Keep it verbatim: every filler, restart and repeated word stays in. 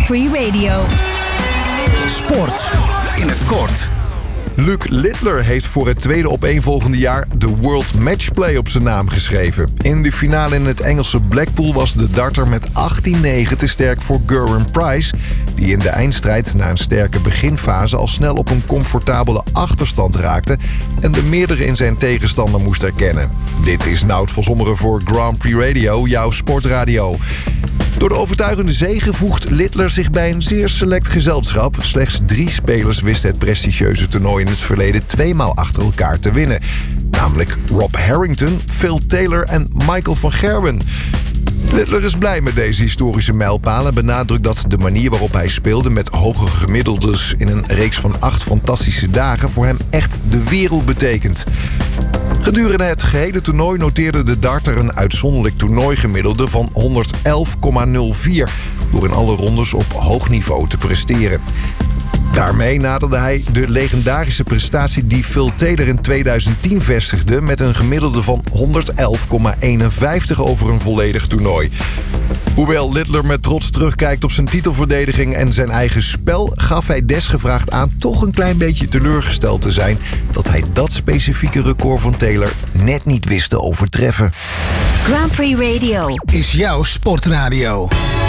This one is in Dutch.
Grand Prix Radio. Sport in het kort. Luc Littler heeft voor het tweede opeenvolgende jaar de World Matchplay op zijn naam geschreven. In de finale in het Engelse Blackpool was de darter met achttien negen te sterk voor Gerwyn Price, die in de eindstrijd na een sterke beginfase al snel op een comfortabele achterstand raakte en de meerdere in zijn tegenstander moest herkennen. Dit is Nout van Sommeren voor Grand Prix Radio, jouw sportradio. Door de overtuigende zege voegt Littler zich bij een zeer select gezelschap. Slechts drie spelers wisten het prestigieuze toernooi in het verleden tweemaal achter elkaar te winnen. Namelijk Rob Harrington, Phil Taylor en Michael van Gerwen. Littler is blij met deze historische mijlpaal en benadrukt dat de manier waarop hij speelde met hoge gemiddeldes in een reeks van acht fantastische dagen voor hem echt de wereld betekent. Gedurende het gehele toernooi noteerde de darter een uitzonderlijk toernooigemiddelde van honderdelf komma nul vier... door in alle rondes op hoog niveau te presteren. Daarmee naderde hij de legendarische prestatie die Phil Taylor in tweeduizend tien vestigde met een gemiddelde van honderdelf komma eenenvijftig over een volledig toernooi. Hoewel Littler met trots terugkijkt op zijn titelverdediging en zijn eigen spel, gaf hij desgevraagd aan toch een klein beetje teleurgesteld te zijn dat hij dat specifieke record van Taylor net niet wist te overtreffen. Grand Prix Radio Is jouw sportradio.